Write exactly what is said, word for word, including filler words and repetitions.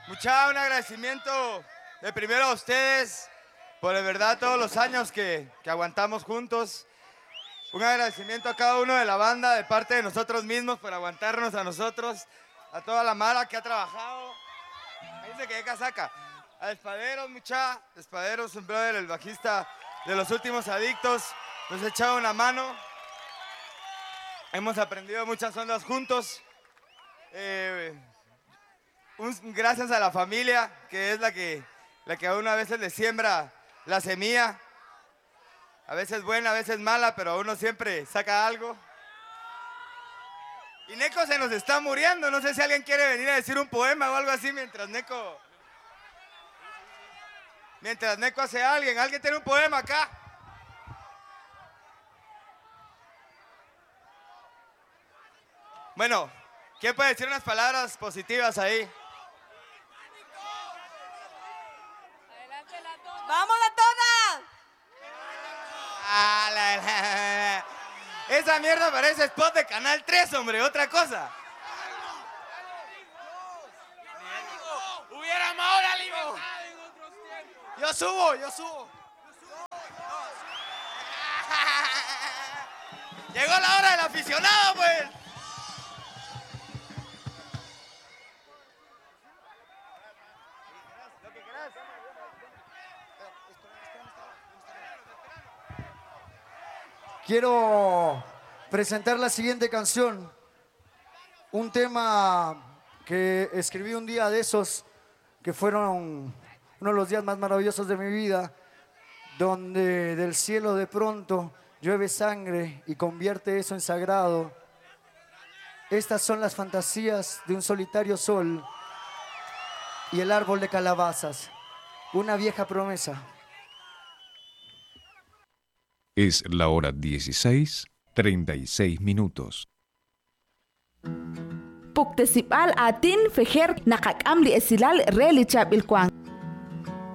Mucha, un agradecimiento de primero a ustedes por de verdad todos los años que, que aguantamos juntos. Un agradecimiento a cada uno de la banda de parte de nosotros mismos por aguantarnos a nosotros, a toda la mara que ha trabajado. Dice que de casaca. A Espaderos, mucha. Espaderos, un brother, el bajista de Los Últimos Adictos, nos ha echado una mano. Hemos aprendido muchas ondas juntos. Eh, un, gracias a la familia, que es la que, la que a uno a veces le siembra la semilla. A veces buena, a veces mala, pero uno siempre saca algo. Y Neko se nos está muriendo. No sé si alguien quiere venir a decir un poema o algo así mientras Neko... Mientras Neko hace a alguien. ¿Alguien tiene un poema acá? Bueno, ¿quién puede decir unas palabras positivas ahí? ¡Vamos a todas! Ah, la, la, la. Esa mierda parece spot de Canal tres, hombre, otra cosa. Hubiera más hora libertad en otros tiempos. Yo subo, yo subo. Llegó la hora del aficionado, pues. Quiero presentar la siguiente canción, un tema que escribí un día de esos que fueron uno de los días más maravillosos de mi vida, donde del cielo de pronto llueve sangre y convierte eso en sagrado. Estas son las fantasías de un solitario sol y el árbol de calabazas, una vieja promesa. Es la hora dieciséis, treinta y seis minutos. Puktasipal atin feher nakakam li esilal reli chap ilkwang.